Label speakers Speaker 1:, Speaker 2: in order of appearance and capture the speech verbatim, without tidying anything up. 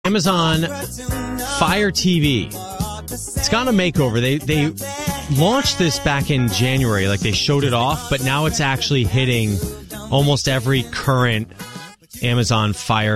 Speaker 1: Amazon Fire T V. It's gotten a makeover. They they launched this back in January, like they showed it off, but now it's actually hitting almost every current Amazon Fire